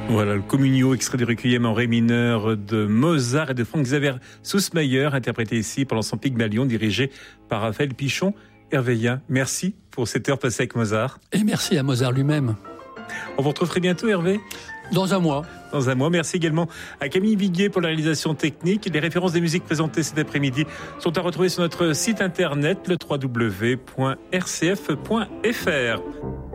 Voilà, le Communio, extrait du Requiem en ré mineur de Mozart et de Frank Xaver Süssmayer, interprété ici par l'ensemble Pygmalion, dirigé par Raphaël Pichon. Hervé Yen, merci pour cette heure passée avec Mozart. Et merci à Mozart lui-même. On vous retrouve très bientôt, Hervé. Dans un mois. Dans un mois. Merci également à Camille Viguier pour la réalisation technique. Les références des musiques présentées cet après-midi sont à retrouver sur notre site internet, le www.rcf.fr.